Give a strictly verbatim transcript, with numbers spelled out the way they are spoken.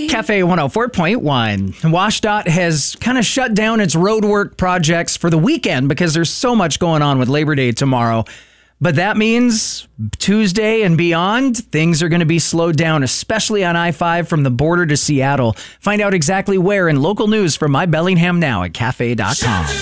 Cafe one oh four point one. WashDOT has kind of shut down its roadwork projects for the weekend because there's so much going on with Labor Day tomorrow. But that means Tuesday and beyond, things are going to be slowed down, especially on I five from the border to Seattle. Find out exactly where in local news from My Bellingham Now at cafe dot com.